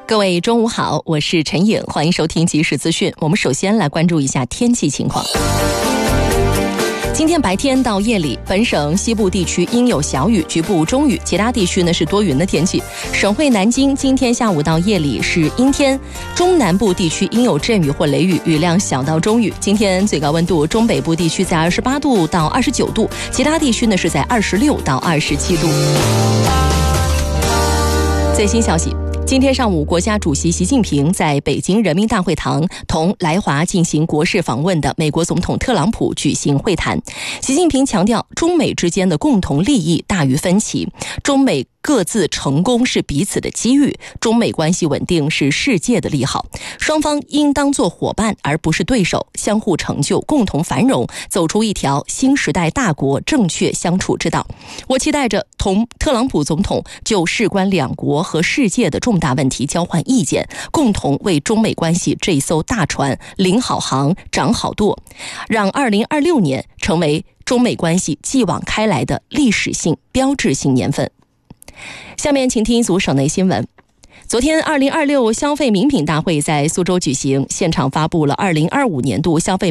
各位中午好，我是陈颖，欢迎收听即时资讯。我们首先来关注一下天气情况。今天白天到夜里，本省西部地区应有小雨，局部中雨，其他地区呢是多云的天气。省会南京今天下午到夜里是阴天，中南部地区应有阵雨或雷雨，雨量小到中雨。今天最高温度，中北部地区在28度到29度，其他地区呢是在26到27度。最新消息。今天上午，国家主席习近平在北京人民大会堂同来华进行国事访问的美国总统特朗普举行会谈。习近平强调，中美之间的共同利益大于分歧，中美各自成功是彼此的机遇，中美关系稳定是世界的利好，双方应当做伙伴而不是对手，相互成就，共同繁荣，走出一条新时代大国正确相处之道。我期待着同特朗普总统就事关两国和世界的重大问题交换意见，共同为中美关系这艘大船领好航，掌好舵，让2026年成为中美关系继往开来的历史性标志性年份。下面请听一组省内新闻。昨天2026消费名品大会在苏州举行，现场发布了2025年度消费